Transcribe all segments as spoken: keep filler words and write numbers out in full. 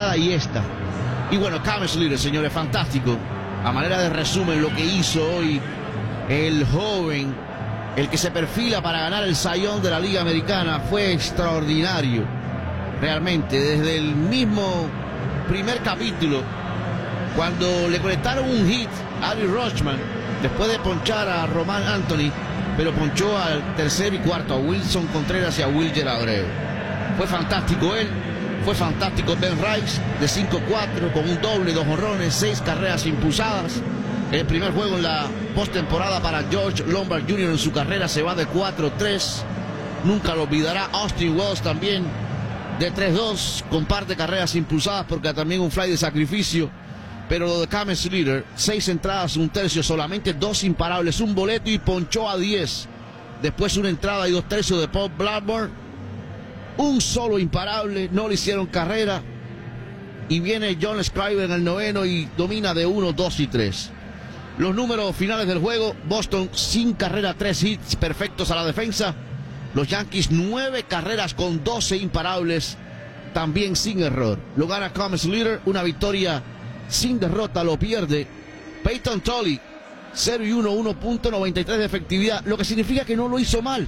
pasada y esta. Y bueno, Cam Slater, señores, fantástico. A manera de resumen, lo que hizo hoy el joven, el que se perfila para ganar el Cy Young de la Liga Americana, fue extraordinario. Realmente, desde el mismo primer capítulo, cuando le conectaron un hit a Adley Rutschman, después de ponchar a Roman Anthony, pero ponchó al tercer y cuarto, a Wilson Contreras y a Wilyer Abreu. Fue fantástico él, fue fantástico Ben Rice, de cinco cuatro, con un doble, dos jonrones, seis carreras impulsadas. El primer juego en la postemporada para George Lombard junior en su carrera se va de cuatro tres. Nunca lo olvidará. Austin Wells también de tres dos, con par de carreras impulsadas, porque también un fly de sacrificio. Pero lo de Cam Slater, seis entradas, un tercio, solamente dos imparables, un boleto y ponchó a diez. Después una entrada y dos tercios de Paul Blackburn. Un solo imparable, no le hicieron carrera. Y viene John Scriber en el noveno y domina de uno, dos y tres. Los números finales del juego: Boston sin carrera, tres hits perfectos a la defensa. Los Yankees nueve carreras con doce imparables, también sin error. Lo gana Cam Slater, una victoria sin derrota, lo pierde Peyton Tolly, cero y uno, uno punto noventa y tres de efectividad, lo que significa que no lo hizo mal.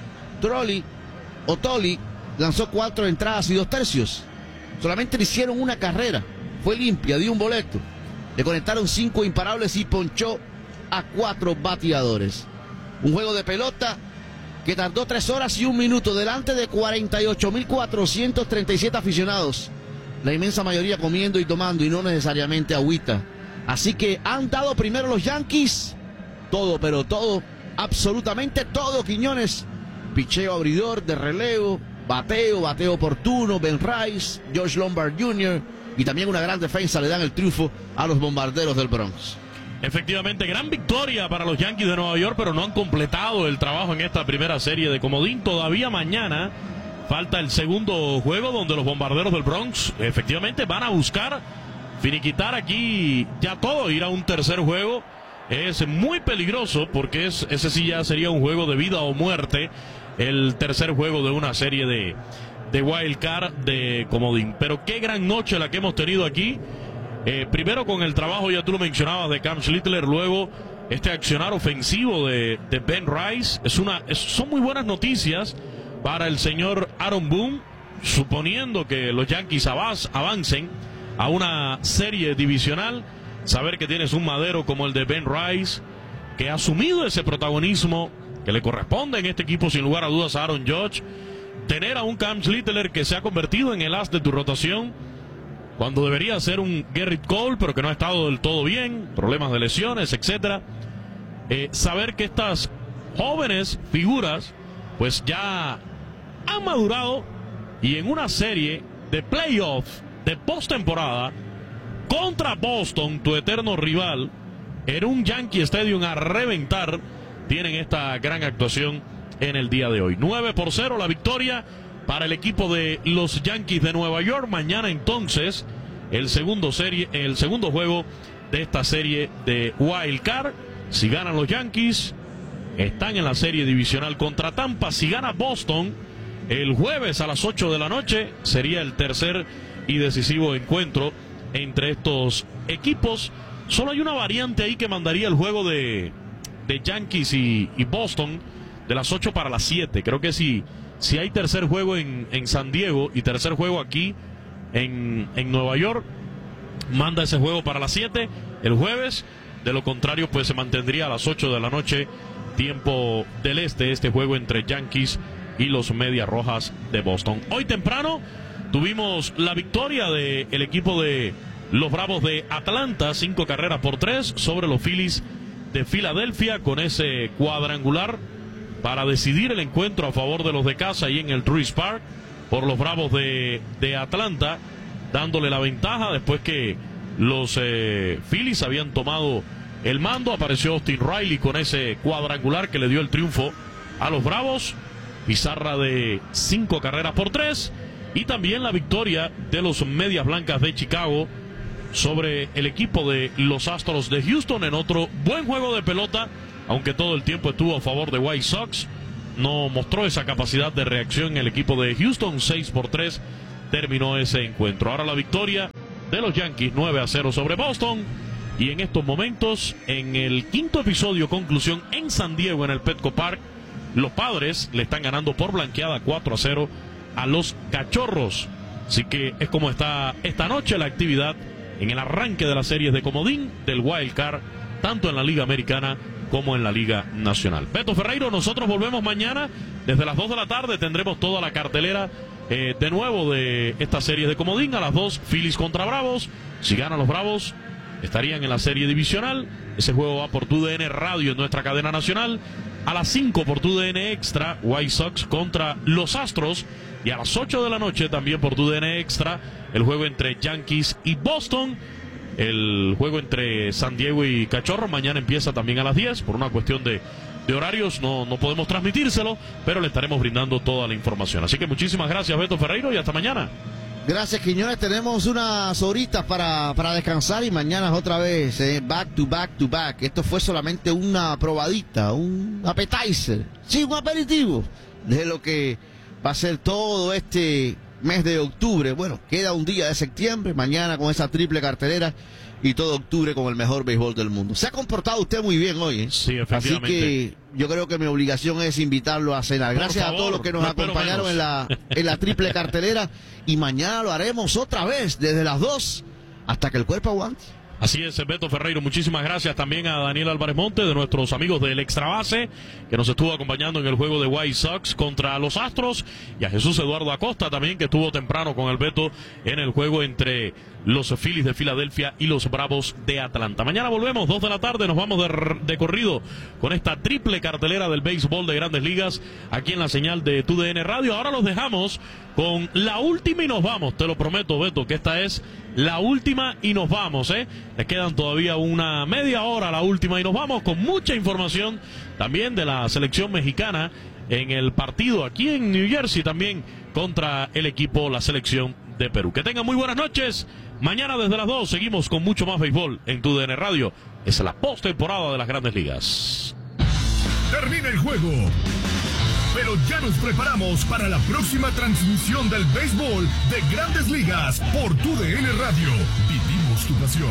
Tolly o Tolly lanzó cuatro entradas y dos tercios. Solamente le hicieron una carrera, fue limpia, dio un boleto. Le conectaron cinco imparables y ponchó a cuatro bateadores. Un juego de pelota que tardó tres horas y un minuto delante de cuarenta y ocho mil cuatrocientos treinta y siete aficionados. La inmensa mayoría comiendo y tomando y no necesariamente agüita. Así que han dado primero los Yankees todo, pero todo, absolutamente todo, Quiñones. Picheo abridor, de relevo, bateo, bateo oportuno, Ben Rice, George Lombard junior y también una gran defensa le dan el triunfo a los Bombarderos del Bronx. Efectivamente, gran victoria para los Yankees de Nueva York, pero no han completado el trabajo en esta primera serie de comodín. Todavía mañana falta el segundo juego, donde los Bombarderos del Bronx efectivamente van a buscar finiquitar aquí ya todo, ir a un tercer juego. Es muy peligroso porque es, ese sí ya sería un juego de vida o muerte, el tercer juego de una serie de, de Wild Card de comodín. Pero qué gran noche la que hemos tenido aquí. Eh, primero con el trabajo, ya tú lo mencionabas, de Cam Slater, luego este accionar ofensivo de, de Ben Rice. Es una, es, son muy buenas noticias para el señor Aaron Boone, suponiendo que los Yankees avaz, avancen a una serie divisional. Saber que tienes un madero como el de Ben Rice, que ha asumido ese protagonismo que le corresponde en este equipo sin lugar a dudas a Aaron Judge. Tener a un Cam Slater que se ha convertido en el as de tu rotación, cuando debería ser un Gerrit Cole, pero que no ha estado del todo bien, problemas de lesiones, etcétera. Eh, saber que estas jóvenes figuras pues ya han madurado, y en una serie de playoffs de postemporada contra Boston, tu eterno rival, en un Yankee Stadium a reventar, tienen esta gran actuación en el día de hoy. nueve por cero la victoria para el equipo de los Yankees de Nueva York. Mañana entonces el segundo serie, el segundo juego de esta serie de Wild Card. Si ganan los Yankees, están en la serie divisional contra Tampa. Si gana Boston, el jueves a las ocho de la noche sería el tercer y decisivo encuentro entre estos equipos. Solo hay una variante ahí que mandaría el juego de, de Yankees y, y Boston de las ocho para las siete. Creo que si, si hay tercer juego en, en San Diego y tercer juego aquí en, en Nueva York, manda ese juego para las siete el jueves. De lo contrario, pues se mantendría a las ocho de la noche, tiempo del este, este juego entre Yankees y los Medias Rojas de Boston. Hoy temprano tuvimos la victoria del equipo de los Bravos de Atlanta, cinco carreras por tres sobre los Phillies de Filadelfia, con ese cuadrangular para decidir el encuentro a favor de los de casa y en el Truist Park por los Bravos de, de Atlanta, dándole la ventaja después que los eh, Phillies habían tomado el mando. Apareció Austin Riley con ese cuadrangular que le dio el triunfo a los Bravos. Pizarra de cinco carreras por tres. Y también la victoria de los Medias Blancas de Chicago sobre el equipo de los Astros de Houston en otro buen juego de pelota, aunque todo el tiempo estuvo a favor de White Sox. No mostró esa capacidad de reacción el equipo de Houston. Seis por tres terminó ese encuentro. Ahora la victoria de los Yankees nueve a cero sobre Boston. Y en estos momentos, en el quinto episodio, conclusión en San Diego, en el Petco Park, los Padres le están ganando por blanqueada cuatro a cero a los Cachorros. Así que es como está esta noche la actividad en el arranque de las series de comodín del Wild Card, tanto en la Liga Americana como en la Liga Nacional. Beto Ferreiro, nosotros volvemos mañana desde las dos de la tarde. Tendremos toda la cartelera eh, de nuevo de esta serie de comodín. A las dos, Phillies contra Bravos. Si ganan los Bravos, estarían en la serie divisional. Ese juego va por Tu D N Radio en nuestra cadena nacional. A las cinco por Tu D N Extra, White Sox contra los Astros. Y a las ocho de la noche también por Tu D N Extra, el juego entre Yankees y Boston. El juego entre San Diego y Cachorros mañana empieza también a las diez. Por una cuestión de, de horarios no, no podemos transmitírselo, pero le estaremos brindando toda la información. Así que muchísimas gracias, Beto Ferreiro, y hasta mañana. Gracias, Quiñones. Tenemos unas horitas para, para descansar y mañana otra vez, eh, back to back to back. Esto fue solamente una probadita, un appetizer, sí, un aperitivo de lo que va a ser todo este mes de octubre. Bueno, queda un día de septiembre, mañana con esa triple cartelera y todo octubre con el mejor béisbol del mundo. Se ha comportado usted muy bien hoy, ¿eh? Sí, efectivamente. Así que yo creo que mi obligación es invitarlo a cenar. Gracias favor, a todos los que nos no acompañaron en la, en la triple cartelera. Y mañana lo haremos otra vez, desde las dos hasta que el cuerpo aguante. Así es, Beto Ferreiro, muchísimas gracias también a Daniel Álvarez Monte, de nuestros amigos del Extra Base, que nos estuvo acompañando en el juego de White Sox contra los Astros, y a Jesús Eduardo Acosta también, que estuvo temprano con el Beto en el juego entre los Phillies de Filadelfia y los Bravos de Atlanta. Mañana volvemos, dos de la tarde, nos vamos de, de corrido con esta triple cartelera del béisbol de Grandes Ligas, aquí en la señal de Tu D N Radio. Ahora los dejamos con la última y nos vamos, te lo prometo, Beto, que esta es la última y nos vamos, ¿eh? Les quedan todavía una media hora a la última y nos vamos con mucha información también de la selección mexicana en el partido aquí en New Jersey también contra el equipo, la selección de Perú. Que tengan muy buenas noches. Mañana desde las dos seguimos con mucho más béisbol en Tu D N Radio. Es la postemporada de las Grandes Ligas. Termina el juego, pero ya nos preparamos para la próxima transmisión del béisbol de Grandes Ligas por Tu D N Radio. Vivimos tu pasión.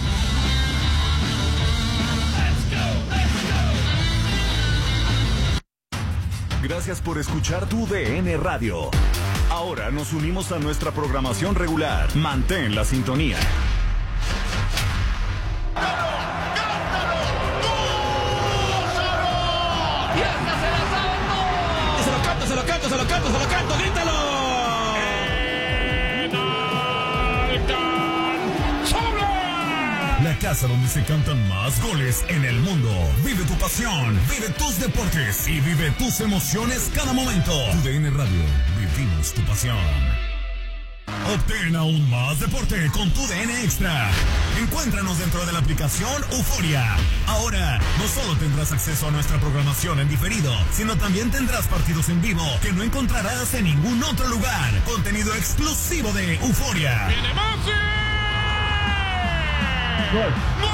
Gracias por escuchar Tu D N Radio. Ahora nos unimos a nuestra programación regular. Mantén la sintonía. Se lo canto, se lo canto, se lo canto, se lo canto, grítalo. La casa donde se cantan más goles en el mundo. Vive tu pasión, vive tus deportes y vive tus emociones cada momento. Tu D N Radio, vivimos tu pasión. Obtén aún más deporte con Tu D N Extra. Encuéntranos dentro de la aplicación Euforia. Ahora, no solo tendrás acceso a nuestra programación en diferido, sino también tendrás partidos en vivo que no encontrarás en ningún otro lugar. Contenido exclusivo de Euforia. ¡Viene Maxi! ¡Gol!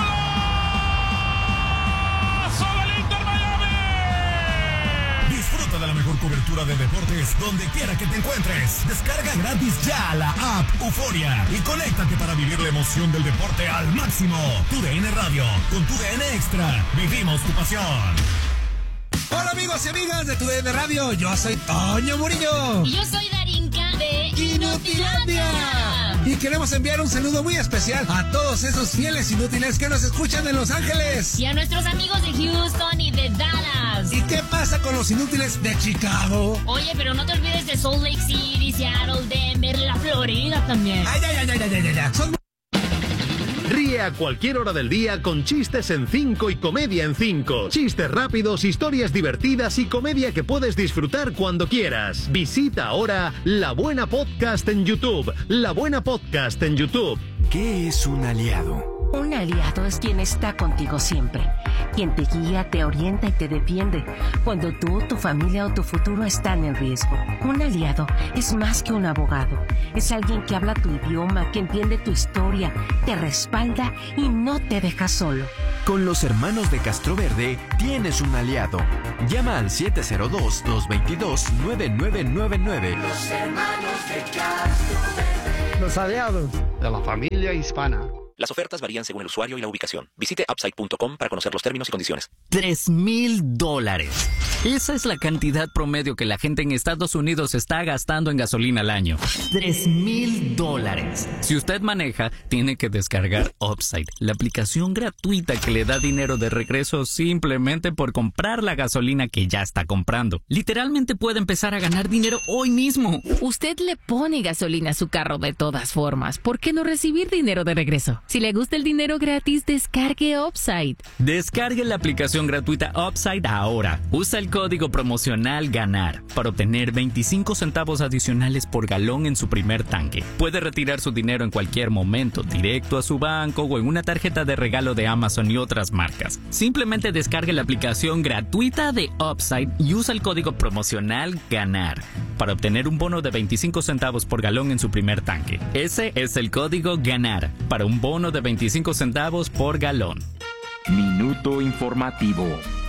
¡Golazo del Inter Miami! Disfruta de la mejor cobertura de deportes donde quiera que te encuentres. Descarga gratis ya la app Euforia y conéctate para vivir la emoción del deporte al máximo. Tu D N Radio, con Tu D N Extra, vivimos tu pasión. Hola amigos y amigas de Tu D N Radio, yo soy Toño Murillo. Y yo soy Darinka de Inutilandia. Y queremos enviar un saludo muy especial a todos esos fieles inútiles que nos escuchan en Los Ángeles. Y a nuestros amigos de Houston y de Dallas. ¿Y qué pasa con los inútiles de Chicago? Oye, pero no te olvides de Salt Lake City, Seattle, Denver, la Florida también. Ay, ay, ay, ay, ay, ay, ay. Son... Ríe a cualquier hora del día con chistes en cinco y comedia en cinco. Chistes rápidos, historias divertidas y comedia que puedes disfrutar cuando quieras. Visita ahora La Buena Podcast en YouTube. La Buena Podcast en YouTube. ¿Qué es un aliado? Un aliado es quien está contigo siempre, quien te guía, te orienta y te defiende cuando tú, tu familia o tu futuro están en riesgo. Un aliado es más que un abogado, es alguien que habla tu idioma, que entiende tu historia, te respalda y no te deja solo. Con los hermanos de Castroverde tienes un aliado. Llama al siete cero dos, dos dos dos, nueve nueve nueve nueve. Los hermanos de Castroverde. Los aliados de la familia hispana. Las ofertas varían según el usuario y la ubicación. Visite upside punto com para conocer los términos y condiciones. Tres mil dólares. Esa es la cantidad promedio que la gente en Estados Unidos está gastando en gasolina al año. Tres mil dólares. Si usted maneja, tiene que descargar Upside, la aplicación gratuita que le da dinero de regreso simplemente por comprar la gasolina que ya está comprando. Literalmente puede empezar a ganar dinero hoy mismo. Usted le pone gasolina a su carro de todas formas. ¿Por qué no recibir dinero de regreso? Si le gusta el dinero gratis, descargue Upside. Descargue la aplicación gratuita Upside ahora. Usa el código promocional GANAR para obtener veinticinco centavos adicionales por galón en su primer tanque. Puede retirar su dinero en cualquier momento, directo a su banco o en una tarjeta de regalo de Amazon y otras marcas. Simplemente descargue la aplicación gratuita de Upside y usa el código promocional GANAR para obtener un bono de veinticinco centavos por galón en su primer tanque. Ese es el código GANAR para un bono de veinticinco centavos por galón. Minuto informativo.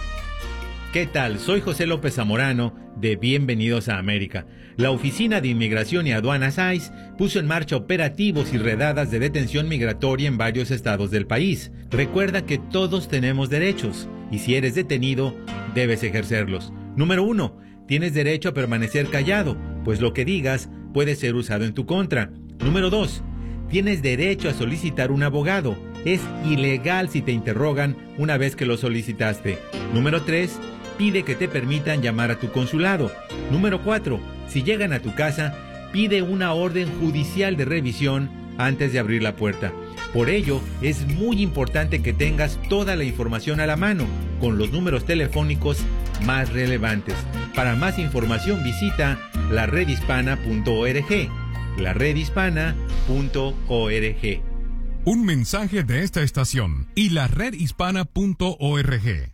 ¿Qué tal? Soy José López Zamorano de Bienvenidos a América. La Oficina de Inmigración y Aduanas ICE puso en marcha operativos y redadas de detención migratoria en varios estados del país. Recuerda que todos tenemos derechos y si eres detenido, debes ejercerlos. Número uno, tienes derecho a permanecer callado, pues lo que digas puede ser usado en tu contra. Número dos, tienes derecho a solicitar un abogado. Es ilegal si te interrogan una vez que lo solicitaste. Número tres, pide que te permitan llamar a tu consulado. Número cuatro, si llegan a tu casa, pide una orden judicial de revisión antes de abrir la puerta. Por ello, es muy importante que tengas toda la información a la mano, con los números telefónicos más relevantes. Para más información visita la red hispana punto org. la red hispana punto org. Un mensaje de esta estación y la red hispana punto org.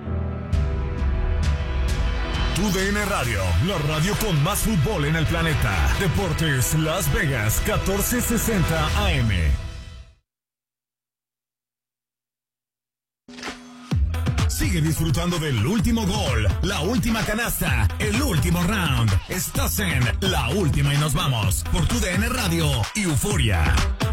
Tu D N Radio, la radio con más fútbol en el planeta. Deportes Las Vegas, catorce sesenta A M. Sigue disfrutando del último gol, la última canasta, el último round. Estás en La Última y Nos Vamos por Tu D N Radio y Euforia.